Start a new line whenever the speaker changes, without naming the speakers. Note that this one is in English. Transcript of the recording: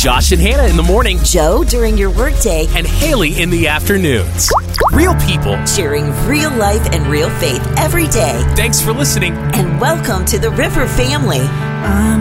Josh and Hannah in the morning,
Joe during your workday,
and Haley in the afternoons. Real people
sharing real life and real faith every day.
Thanks for listening.
And welcome to the River family.
I'm